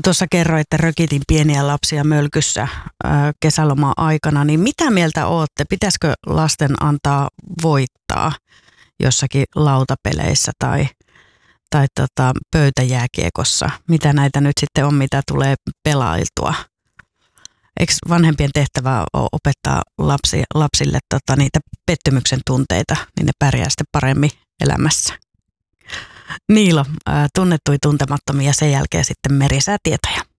kun tuossa kerroit, että rökitin pieniä lapsia mölkyssä kesäloman aikana, niin mitä mieltä ootte? Pitäisikö lasten antaa voittaa jossakin lautapeleissä tai pöytäjääkiekossa? Mitä näitä nyt sitten on, mitä tulee pelailtua? Eikö vanhempien tehtävä ole opettaa lapsille niitä pettymyksen tunteita, niin ne pärjää sitten paremmin elämässä? Niilo, tunnettui tuntemattomia ja sen jälkeen sitten merisäätietoja.